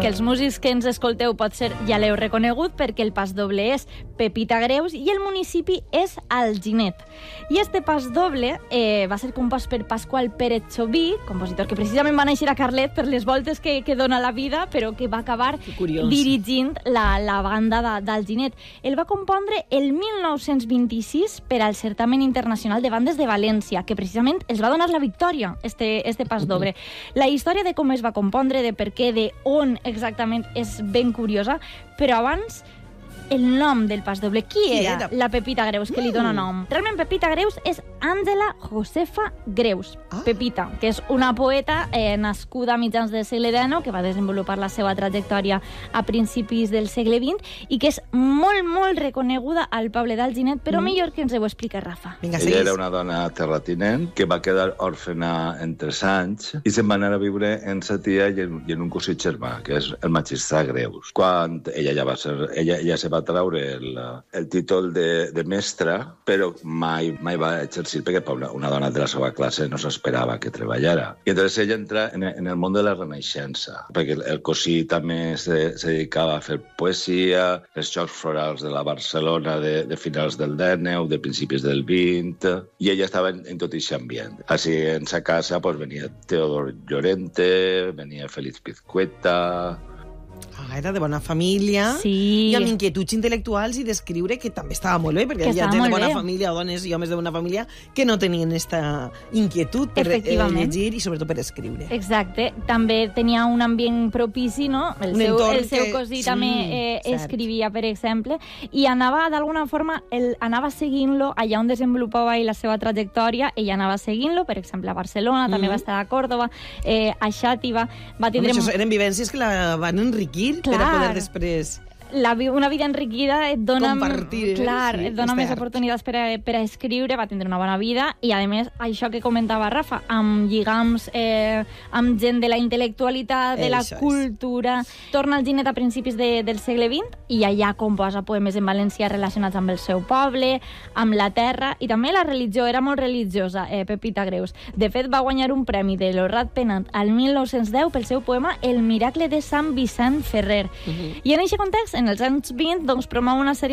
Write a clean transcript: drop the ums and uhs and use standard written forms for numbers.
que els músics que ens escolteu potser ja l'heu reconegut perquè el pas doble és Pepita Greus i el municipi és Alginet. I este pas doble va ser compost per Pasqual Pérez Xoví, compositor que precisament va néixer a Carlet per les voltes que dona la vida, però que va acabar dirigint la banda d'Alginet. El va compondre el 1926 per al Certamen Internacional de Bandes de València, que precisament els va donar la victòria, este pas doble. La història de com es va compondre, de per què, de on exactament, és ben curiosa, però abans el nom del pas doble. Qui era la Pepita Greus que li dona nom? Realment Pepita Greus és Àngela Josefa Greus. Pepita, que és una poeta nascuda a mitjans del segle XIX, que va desenvolupar la seva trajectòria a principis del segle XX i que és molt, molt reconeguda al poble d'Alginet, però millor que ens ho explica Rafa. Ella era una dona terratinent que va quedar òrfena en 3 anys i se'n va anar a viure en sa tia i en un cosí germà, que és el magistrat Greus. Quan ella se va treure el títol de mestra, però mai va exercir perquè una dona de la seva classe no s'esperava que treballara. I entonces ella entra en el món de la Renaixença, perquè el cosí també se dedicava a fer poesia, els jocs florals de la Barcelona de finals del XIX, de principis del XX, i ella estava en tot aquest ambient. Així, en sa casa venia Teodor Llorente, venia Félix Pizcueta... Era de bona família i amb inquietuds intel·lectuals i d'escriure, que també estava molt bé, perquè hi ha gent de bona família, dones i homes de bona família, que no tenien aquesta inquietud per llegir i sobretot per escriure. Exacte. També tenia un ambient propici, no? El seu cosí també escrivia, per exemple, i anava, d'alguna forma, anava seguint-lo allà on desenvolupava la seva trajectòria, ella anava seguint-lo, per exemple, a Barcelona, també va estar a Còrdova, a Xàtiva... Eren vivències que la van enriquir per a poder després... Una vida enriquida et dona, compartir, et dona més oportunitats per a escriure, va tindre una bona vida i, a més, això que comentava Rafa, amb lligams, amb gent de la intel·lectualitat, de la cultura. Torna al Ginet a principis del segle XX i allà composa poemes en valencià relacionats amb el seu poble, amb la terra i també la religió. Era molt religiosa, Pepita Greus. De fet, va guanyar un premi de l'Honorat Pennant al 1910 pel seu poema El miracle de Sant Vicent Ferrer. I en aquest context, en els anys 20, promou una sèrie